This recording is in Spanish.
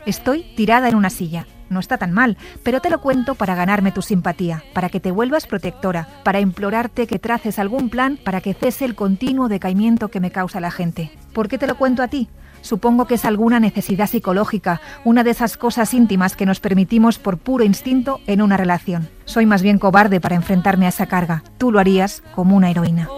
Estoy tirada en una silla. No está tan mal, pero te lo cuento para ganarme tu simpatía, para que te vuelvas protectora, para implorarte que traces algún plan para que cese el continuo decaimiento que me causa la gente. ¿Por qué te lo cuento a ti? Supongo que es alguna necesidad psicológica, una de esas cosas íntimas que nos permitimos por puro instinto en una relación. Soy más bien cobarde para enfrentarme a esa carga. Tú lo harías como una heroína.